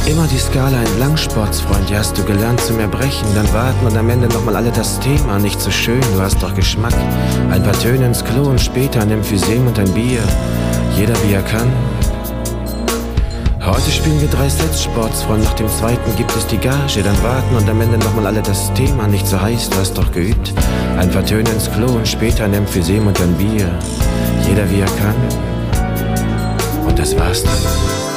Immer die Skala entlang, Sportsfreund, die hast du gelernt zum Erbrechen. Dann warten und am Ende nochmal alle das Thema. Nicht so schön, du hast doch Geschmack. Ein paar Töne ins Klo und später ein Emphysem und ein Bier. Jeder wie er kann. Heute spielen wir 3 Sets, Sportsfreund. Nach dem zweiten gibt es die Gage. Dann warten und am Ende nochmal alle das Thema. Nicht so heiß, du hast doch geübt. Ein paar Töne ins Klo und später ein Emphysem und ein Bier. Jeder wie er kann. Und das war's dann.